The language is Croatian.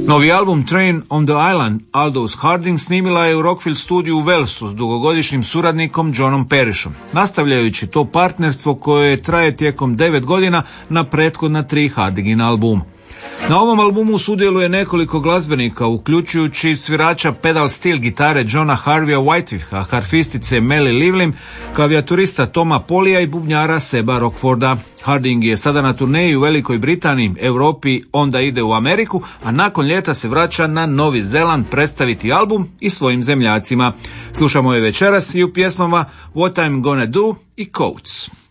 Novi album Train on the Island Aldous Harding snimila je u Rockfield studiju u Walesu s dugogodišnjim suradnikom Johnom Parrishom, nastavljajući to partnerstvo koje traje tijekom 9 godina na prethodna 3 Hardingina albuma. Na ovom albumu sudjeluje nekoliko glazbenika, uključujući svirača pedal steel gitare Johna Harveya Whitewicha, harfistice Melly Livlin, klavijaturista Toma Polija i bubnjara Seba Rockforda. Harding je sada na turneji u Velikoj Britaniji, Europi, onda ide u Ameriku, a nakon ljeta se vraća na Novi Zeland predstaviti album i svojim zemljacima. Slušamo je večeras i u pjesmama What I'm Gonna Do i Coats.